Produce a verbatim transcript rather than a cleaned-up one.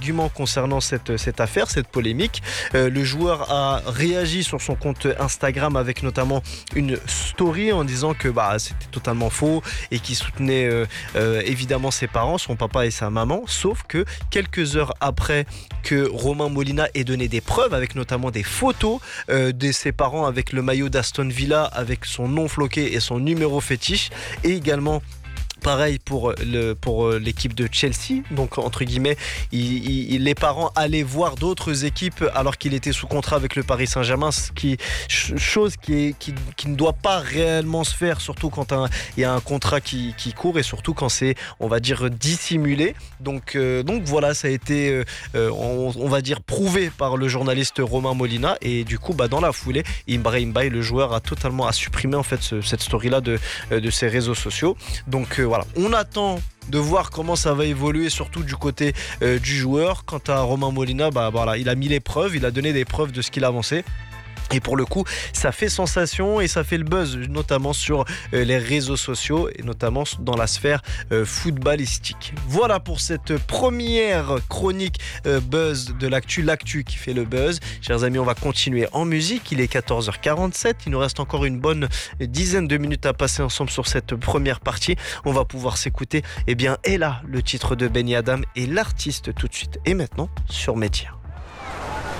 arguments concernant cette, cette affaire, cette polémique. Euh, le joueur a réagi sur son compte Instagram avec notamment une story en disant que bah, c'était totalement faux et qu'il soutenait euh, euh, évidemment ses parents, son papa et sa maman, sauf que quelques heures après que Romain Molina ait donné des preuves avec notamment des photos euh, de ses parents avec le maillot d'Aston Villa avec son nom floqué et son numéro fétiche, et également pareil pour, le, pour l'équipe de Chelsea. Donc, entre guillemets, il, il, les parents allaient voir d'autres équipes alors qu'il était sous contrat avec le Paris Saint-Germain, ce qui, chose qui, est, qui, qui ne doit pas réellement se faire, surtout quand un, il y a un contrat qui, qui court et surtout quand c'est, on va dire, dissimulé. Donc, euh, donc voilà, ça a été, euh, on, on va dire, prouvé par le journaliste Romain Molina. Et du coup, bah, dans la foulée, Ibrahim Mbaye, le joueur, a totalement a supprimé en fait ce, cette story-là de, de ses réseaux sociaux. Donc, euh, voilà, on attend de voir comment ça va évoluer, surtout du côté euh, du joueur. Quant à Romain Molina, bah, voilà, il a mis les preuves, il a donné des preuves de ce qu'il avançait. Et pour le coup, ça fait sensation et ça fait le buzz, notamment sur euh, les réseaux sociaux et notamment dans la sphère euh, footballistique. Voilà pour cette première chronique euh, buzz de l'actu, l'actu qui fait le buzz. Chers amis, on va continuer en musique. Il est quatorze heures quarante-sept. Il nous reste encore une bonne dizaine de minutes à passer ensemble sur cette première partie. On va pouvoir s'écouter, eh bien, et là, le titre de Benny Adam et l'artiste tout de suite et maintenant sur Média.